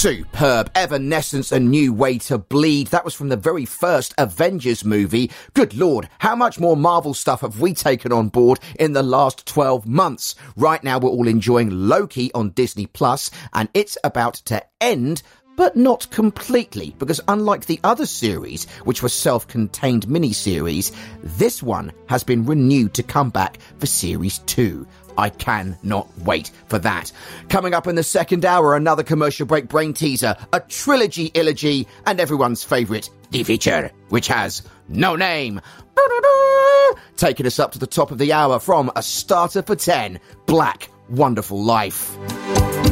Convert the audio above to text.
Superb. Evanescence, A New Way to Bleed. That was from the very first Avengers movie. Good Lord, how much more Marvel stuff have we taken on board in the last 12 months? Right now we're all enjoying Loki on Disney Plus, and it's about to end, but not completely, because unlike the other series, which were self-contained miniseries, this one has been renewed to come back for Series 2. I cannot wait for that. Coming up in the second hour, another commercial break brain teaser, a trilogy-ilogy, and everyone's favourite, The Feature, which has no name. Taking us up to the top of the hour from A Starter for 10, Black Wonderful Life.